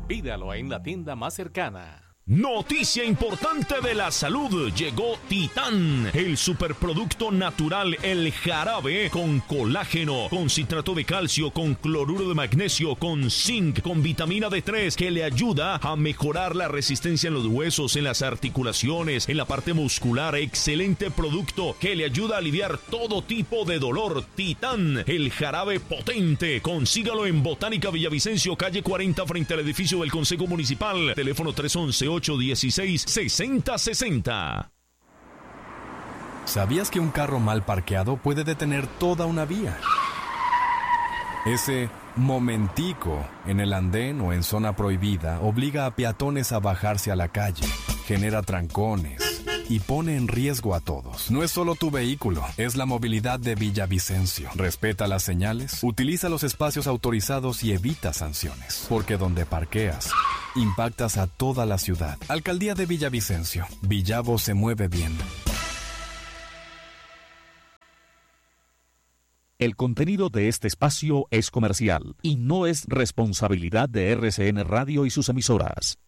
Pídalo en la tienda más cercana. Noticia importante de la salud. Llegó Titán, el superproducto natural, el jarabe con colágeno, con citrato de calcio, con cloruro de magnesio, con zinc, con vitamina D3, que le ayuda a mejorar la resistencia en los huesos, en las articulaciones, en la parte muscular. Excelente producto que le ayuda a aliviar todo tipo de dolor. Titán, el jarabe potente. Consígalo en Botánica Villavicencio, calle 40, frente al edificio del Consejo Municipal. Teléfono 311-816-6060. ¿Sabías que un carro mal parqueado puede detener toda una vía? Ese momentico en el andén o en zona prohibida obliga a peatones a bajarse a la calle, genera trancones y pone en riesgo a todos. No es solo tu vehículo, es la movilidad de Villavicencio. Respeta las señales, utiliza los espacios autorizados y evita sanciones. Porque donde parqueas, impactas a toda la ciudad. Alcaldía de Villavicencio. Villavo se mueve bien. El contenido de este espacio es comercial y no es responsabilidad de RCN Radio y sus emisoras.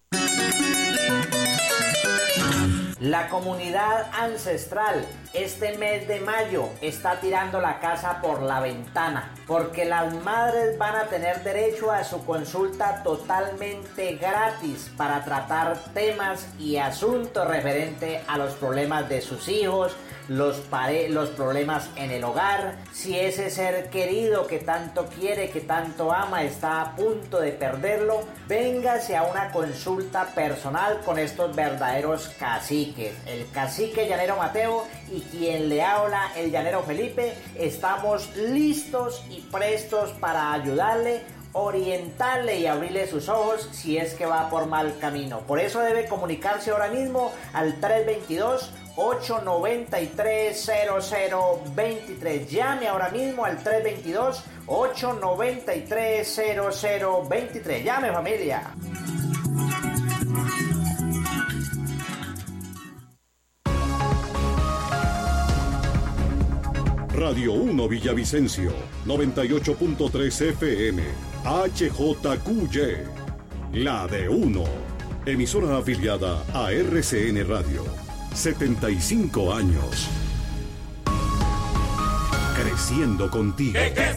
La comunidad ancestral este mes de mayo está tirando la casa por la ventana porque las madres van a tener derecho a su consulta totalmente gratis para tratar temas y asuntos referentes a los problemas de sus hijos, los problemas en el hogar, si ese ser querido que tanto quiere, que tanto ama, está a punto de perderlo. Véngase a una consulta personal con estos verdaderos caciques, el cacique llanero Mateo y quien le habla, el llanero Felipe. Estamos listos y prestos para ayudarle, orientarle y abrirle sus ojos si es que va por mal camino. Por eso debe comunicarse ahora mismo al 322-893-0023. Llame ahora mismo al 322-893-0023. Llame, familia. Radio 1 Villavicencio, 98.3 FM, HJQY, la de 1, emisora afiliada a RCN Radio, 75 años. Creciendo contigo. ¿Qué